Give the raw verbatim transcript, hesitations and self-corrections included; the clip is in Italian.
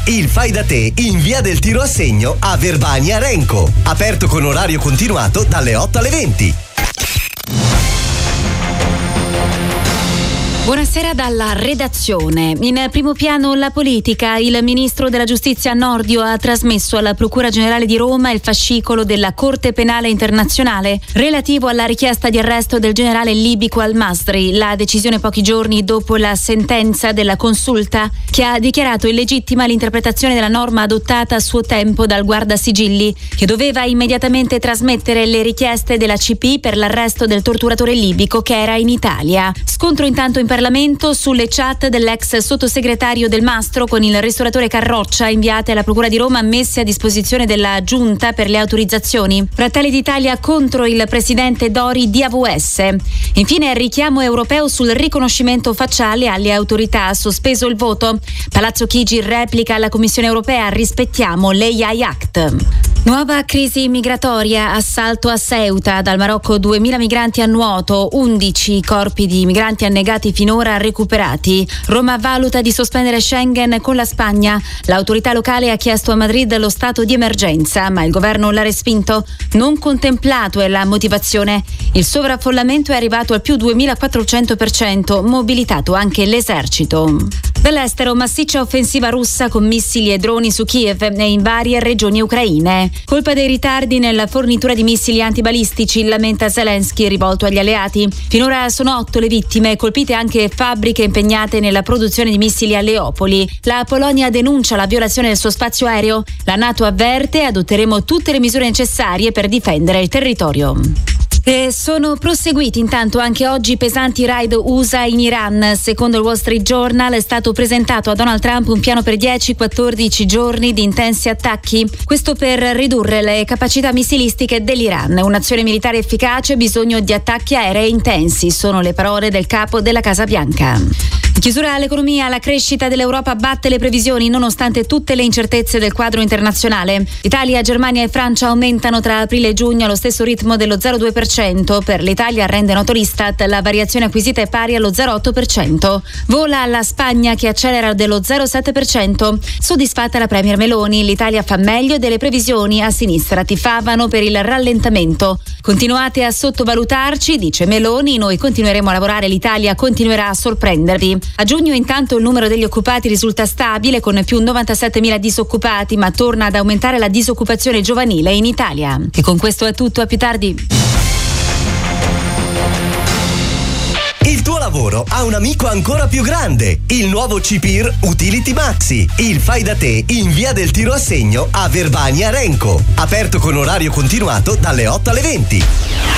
il fai da te in via del Tiro a Segno a Verbania Renco. Aperto con orario continuato dalle otto alle venti. Buonasera dalla redazione. In primo piano la politica. Il ministro della giustizia Nordio ha trasmesso alla Procura Generale di Roma il fascicolo della Corte Penale Internazionale relativo alla richiesta di arresto del generale libico Al-Masri. La decisione pochi giorni dopo la sentenza della Consulta, che ha dichiarato illegittima l'interpretazione della norma adottata a suo tempo dal Guardasigilli, che doveva immediatamente trasmettere le richieste della C P I per l'arresto del torturatore libico che era in Italia. Scontro intanto in Parlamento sulle chat dell'ex sottosegretario Del Mastro con il ristoratore Carroccia, inviate alla Procura di Roma, messe a disposizione della Giunta per le autorizzazioni. Fratelli d'Italia contro il presidente Dori di A V S. Infine richiamo europeo sul riconoscimento facciale alle autorità, sospeso il voto. Palazzo Chigi replica alla Commissione europea, rispettiamo l'A I Act. Nuova crisi migratoria, assalto a Ceuta, dal Marocco duemila migranti a nuoto, undici corpi di migranti annegati finora recuperati. Roma valuta di sospendere Schengen con la Spagna. L'autorità locale ha chiesto a Madrid lo stato di emergenza, ma il governo l'ha respinto. Non contemplato è la motivazione. Il sovraffollamento è arrivato al più duemilaquattrocento per cento, mobilitato anche l'esercito. Dall'estero, massiccia offensiva russa con missili e droni su Kiev e in varie regioni ucraine. Colpa dei ritardi nella fornitura di missili antibalistici, lamenta Zelensky, rivolto agli alleati. Finora sono otto le vittime, colpite anche fabbriche impegnate nella produzione di missili a Leopoli. La Polonia denuncia la violazione del suo spazio aereo. La NATO avverte: adotteremo tutte le misure necessarie per difendere il territorio. E sono proseguiti intanto anche oggi pesanti raid U S A in Iran. Secondo il Wall Street Journal è stato presentato a Donald Trump un piano per dieci quattordici giorni di intensi attacchi. Questo per ridurre le capacità missilistiche dell'Iran. Un'azione militare efficace, bisogno di attacchi aerei intensi, sono le parole del capo della Casa Bianca. In chiusura all'economia, la crescita dell'Europa batte le previsioni nonostante tutte le incertezze del quadro internazionale. Italia, Germania e Francia aumentano tra aprile e giugno allo stesso ritmo dello zero virgola due per cento. Per l'Italia, rende noto l'Istat, la variazione acquisita è pari allo zero virgola otto per cento. Vola la Spagna che accelera dello zero virgola sette per cento. Soddisfatta la Premier Meloni, l'Italia fa meglio delle previsioni, a sinistra tifavano per il rallentamento. Continuate a sottovalutarci, dice Meloni, noi continueremo a lavorare, l'Italia continuerà a sorprendervi. A giugno intanto il numero degli occupati risulta stabile con più novantasettemila disoccupati, ma torna ad aumentare la disoccupazione giovanile in Italia. E con questo è tutto, a più tardi. Il tuo lavoro ha un amico ancora più grande, il nuovo C P I R Utility Maxi, il fai da te in via del Tiro a Segno a Verbania Renco, aperto con orario continuato dalle otto alle venti.